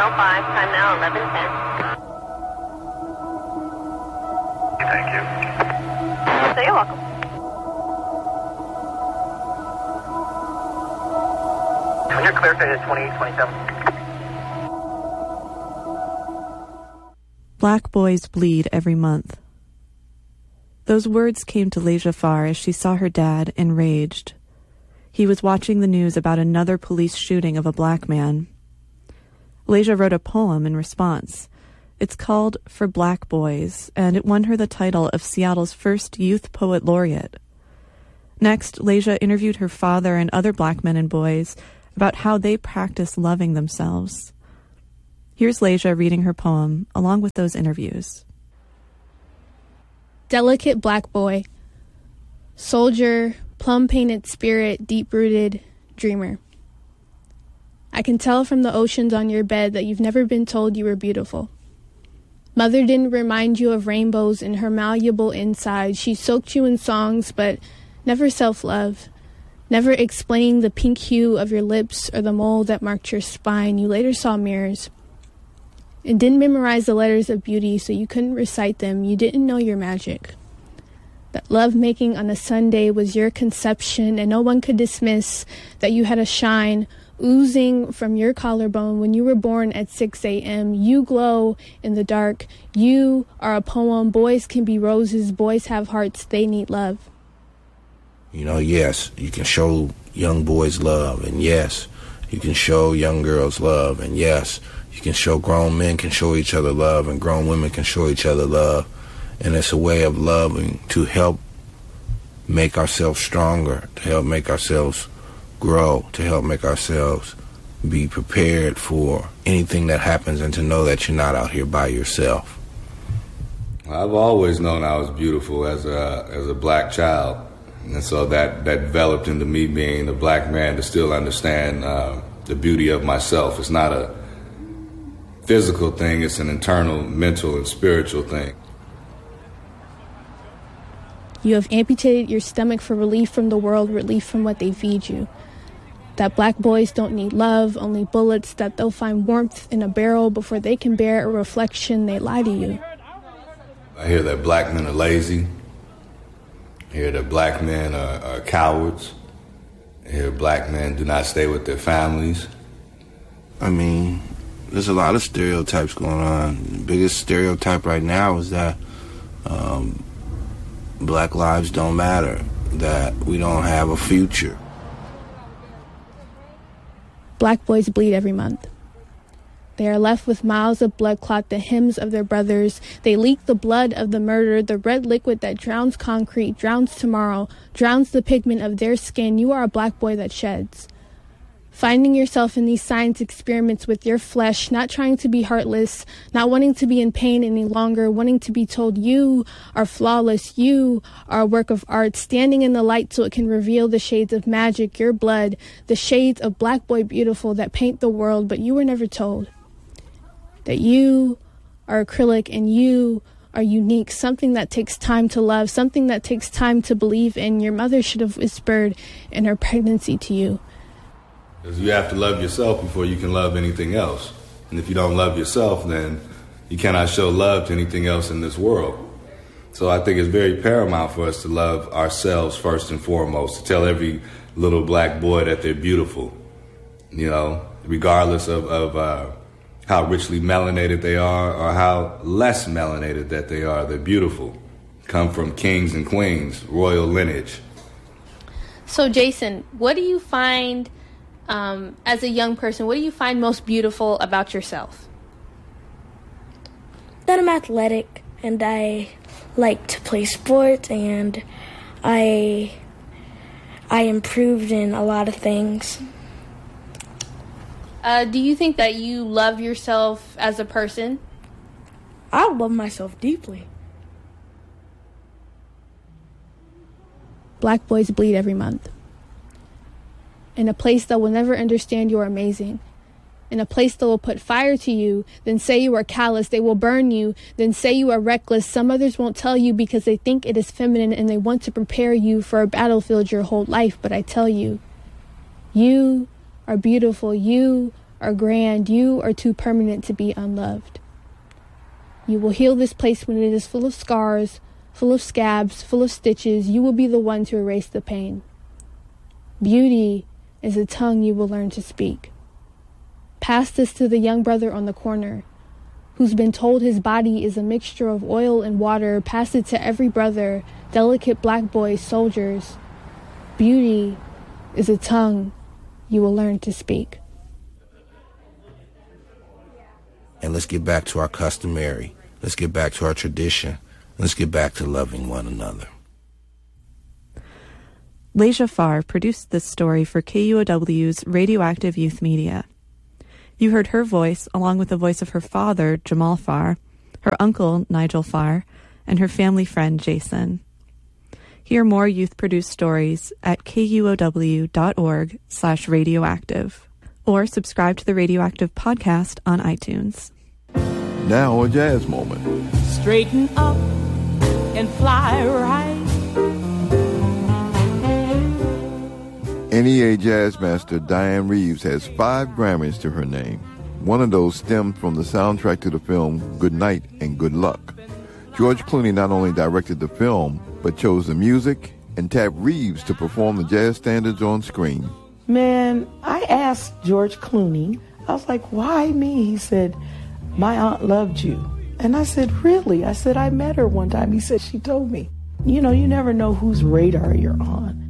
105, time now 11:10. Thank you. So you're welcome. You're clear to 2827. Black boys bleed every month. Those words came to Layjah Farr as she saw her dad enraged. He was watching the news about another police shooting of a black man. Layjah wrote a poem in response. It's called For Black Boys, and it won her the title of Seattle's first Youth Poet Laureate. Next, Layjah interviewed her father and other black men and boys about how they practice loving themselves. Here's Layjah reading her poem, along with those interviews. Delicate black boy, soldier, plum-painted spirit, deep-rooted dreamer. I can tell from the oceans on your bed that you've never been told you were beautiful. Mother didn't remind you of rainbows in her malleable inside. She soaked you in songs, but never self-love. Never explaining the pink hue of your lips or the mole that marked your spine. You later saw mirrors. And didn't memorize the letters of beauty, so you couldn't recite them. You didn't know your magic. That love-making on a Sunday was your conception, and no one could dismiss that you had a shine oozing from your collarbone when you were born at 6 a.m. You glow in the dark. You are a poem. Boys can be roses. Boys have hearts. They need love. You know, yes, you can show young boys love, and yes, you can show young girls love, and yes, you can show grown men can show each other love, and grown women can show each other love. And it's a way of loving to help make ourselves stronger, to help make ourselves grow, to help make ourselves be prepared for anything that happens, and to know that you're not out here by yourself. I've always known I was beautiful as a black child. And so that developed into me being a black man to still understand the beauty of myself. It's not a physical thing, it's an internal, mental, and spiritual thing. You have amputated your stomach for relief from the world, relief from what they feed you. That black boys don't need love, only bullets, that they'll find warmth in a barrel before they can bear a reflection. They lie to you. I hear that black men are lazy. I hear that black men are cowards. I hear black men do not stay with their families. I mean, there's a lot of stereotypes going on. The biggest stereotype right now is that black lives don't matter, that we don't have a future. Black boys bleed every month. They are left with miles of blood clot, the hymns of their brothers. They leak the blood of the murdered, the red liquid that drowns concrete, drowns tomorrow, drowns the pigment of their skin. You are a black boy that sheds. Finding yourself in these science experiments with your flesh, not trying to be heartless, not wanting to be in pain any longer, wanting to be told you are flawless, you are a work of art, standing in the light so it can reveal the shades of magic, your blood, the shades of black boy beautiful that paint the world, but you were never told that you are acrylic and you are unique, something that takes time to love, something that takes time to believe in. Your mother should have whispered in her pregnancy to you. Because you have to love yourself before you can love anything else. And if you don't love yourself, then you cannot show love to anything else in this world. So I think it's very paramount for us to love ourselves first and foremost, to tell every little black boy that they're beautiful, you know, regardless of how richly melanated they are or how less melanated that they are. They're beautiful. Come from kings and queens, royal lineage. So, Jason, what do you find... as a young person, what do you find most beautiful about yourself? That I'm athletic and I like to play sports and I improved in a lot of things. Do you think that you love yourself as a person? I love myself deeply. Black boys bleed every month. In a place that will never understand you are amazing. In a place that will put fire to you, then say you are callous. They will burn you, then say you are reckless. Some others won't tell you because they think it is feminine and they want to prepare you for a battlefield your whole life. But I tell you, you are beautiful. You are grand, you are too permanent to be unloved. You will heal this place when it is full of scars, full of scabs, full of stitches. You will be the one to erase the pain. Beauty is a tongue you will learn to speak. Pass this to the young brother on the corner, who's been told his body is a mixture of oil and water. Pass it to every brother, delicate black boys, soldiers. Beauty is a tongue you will learn to speak. And let's get back to our customary. Let's get back to our tradition. Let's get back to loving one another. Leja Farr produced this story for KUOW's Radioactive Youth Media. You heard her voice along with the voice of her father, Jamal Farr, her uncle, Nigel Farr, and her family friend, Jason. Hear more youth-produced stories at kuow.org/radioactive, or subscribe to the Radioactive podcast on iTunes. Now a jazz moment. Straighten up and fly right. NEA jazz master Diane Reeves has 5 Grammys to her name. One of those stemmed from the soundtrack to the film Good Night and Good Luck. George Clooney not only directed the film, but chose the music and tapped Reeves to perform the jazz standards on screen. Man, I asked George Clooney, I was like, why me? He said, my aunt loved you. And I said, really? I said, I met her one time. He said, she told me. You know, you never know whose radar you're on.